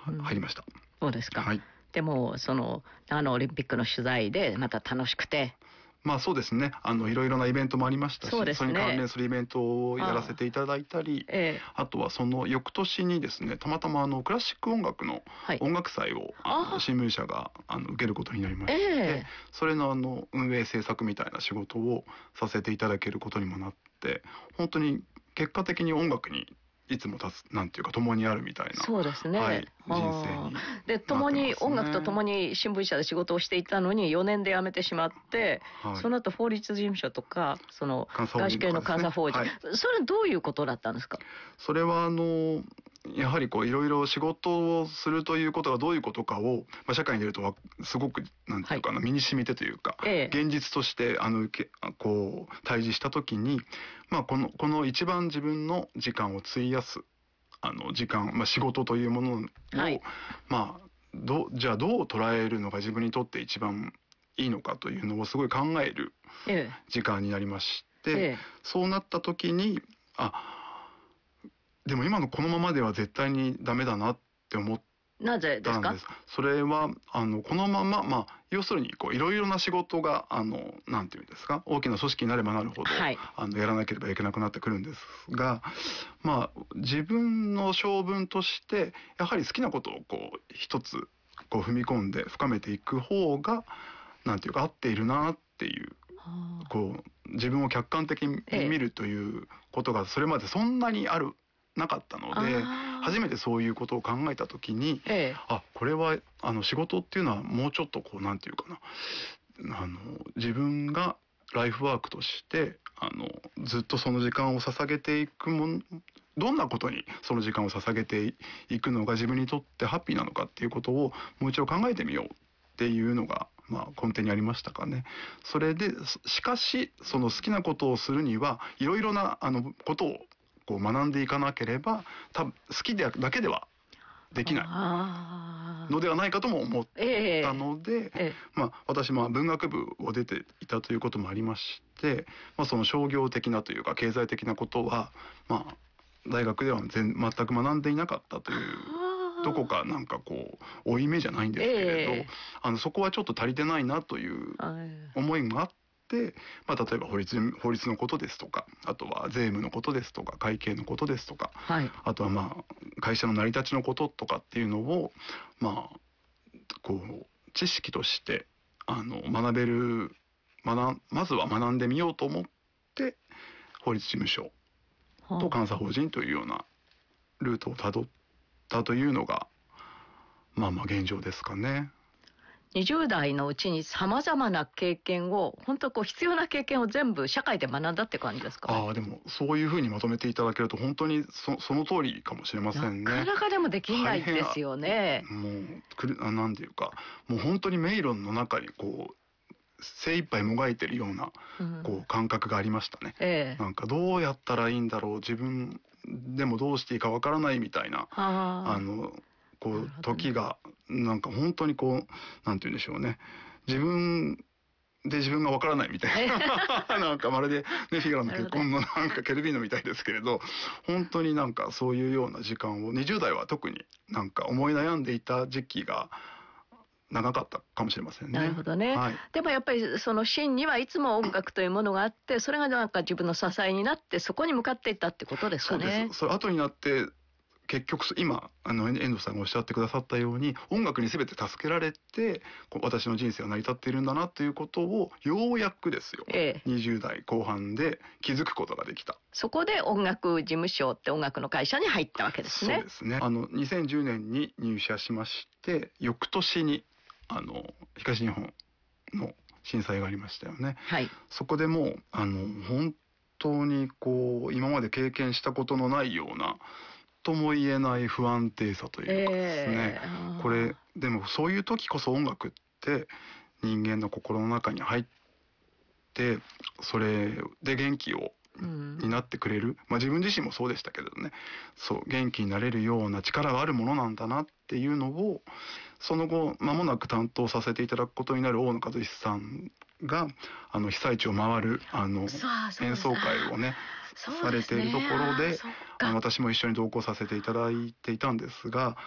入りました。 そうですか。 はい。 でもその長野オリンピックの取材でまた楽しくて。 まあそうですね。いろいろなイベントもありましたし、 そうですね、 それに関連するイベントをやらせていただいたり、あとはその翌年にですね、たまたまクラシック音楽の音楽祭を、新聞社が受けることになりまして、それの運営制作みたいな仕事をさせていただけることにもなって、本当に結果的に音楽にいつもなんていうか共にあるみたいな。 そうですね。 はい、人生にで共に音楽と共に新聞社で仕事をしていたのに4年で辞めてしまって、その後法律事務所とかその外資系の監査法人、それはどういうことだったんですか？ それはやはりいろいろ仕事をするということがどういうことかを、社会に出るとすごくなんていうかな、身に染みてというか、現実として対峙した時に、この一番自分の時間を費やす時間、仕事というものを、じゃあどう捉えるのが自分にとって一番いいのかというのをすごい考える時間になりまして、そうなった時にでも今のこのままでは絶対にダメだなって思ったんです。 なぜですか？ それはこのまま、要するにいろいろな仕事がなんていうんですか、大きな組織になればなるほど、やらなければいけなくなってくるんですが、自分の性分としてやはり好きなことを一つ踏み込んで深めていく方がなんていうか合っているなっていう。自分を客観的に見るということがそれまでそんなになかったので、初めてそういうことを考えた時に、これは仕事っていうのはもうちょっとなんていうかな、自分がライフワークとしてずっとその時間を捧げていくどんなことにその時間を捧げていくのが自分にとってハッピーなのかっていうことをもう一度考えてみようっていうのが根底にありましたかね。それでしかしその好きなことをするにはいろいろなことを学んでいかなければ多分好きだけではできないのではないかとも思ったので、私も文学部を出ていたということもありまして、その商業的なというか経済的なことは大学では全く学んでいなかったという。どこか負い目じゃないんですけれど、そこはちょっと足りてないなという思いがあって、例えば法律のことですとか、あとは税務のことですとか、会計のことですとか、あとは会社の成り立ちのこととかっていうのを知識として学べるまずは学んでみようと思って法律事務所と監査法人というようなルートをたどったというのが現状ですかね。 20代のうちにさまざまな経験を本当必要な経験を全部社会で学んだって感じですか？ でもそういうふうにまとめていただけると本当にその通りかもしれませんね。 なかなかでもできないですよね。 もうなんていうか、もう本当に迷路の中に精一杯もがいてるような感覚がありましたね。なんかどうやったらいいんだろう、自分でもどうしていいかわからないみたいな時がなんか本当になんて言うんでしょうね、自分がわからないみたいななんかまるでフィガロの結婚のなんかケルビーノみたいですけれど、本当になんかそういうような時間を20代は特になんか思い悩んでいた時期が長かったかもしれませんね。 なるほどね。でもやっぱりその芯にはいつも音楽というものがあって、それがなんか自分の支えになってそこに向かっていったってことですかね。 そうです。それ後になって結局今遠藤さんがおっしゃってくださったように音楽に全て助けられて私の人生は成り立っているんだなということをようやくですよ、20代後半で気づくことができた。 そこで音楽事務所って音楽の会社に入ったわけですね。 そうですね。2010年に入社しまして、翌年に東日本の震災がありましたよね。そこでもう本当に今まで経験したことのないようなとも言えない不安定さというかですね、これでもそういう時こそ音楽って人間の心の中に入ってそれで元気をになってくれる、自分自身もそうでしたけれどね、元気になれるような力があるものなんだなっていうのをその後間もなく担当させていただくことになる大野和久さんが被災地を回る演奏会をねされているところで、私も一緒に同行させていただいていたんですが、